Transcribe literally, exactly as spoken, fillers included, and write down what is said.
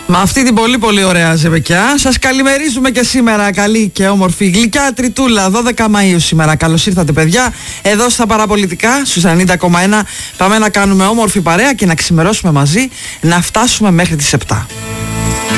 Με αυτή την πολύ πολύ ωραία ζεμπεκιά σας καλημερίζουμε και σήμερα. Καλή και όμορφη γλυκιά Τριτούλα, δώδεκα Μαΐου σήμερα. Καλώς ήρθατε παιδιά εδώ στα Παραπολιτικά στους ενενήντα κόμμα ένα. Πάμε να κάνουμε όμορφη παρέα και να ξημερώσουμε μαζί, να φτάσουμε μέχρι τις επτά.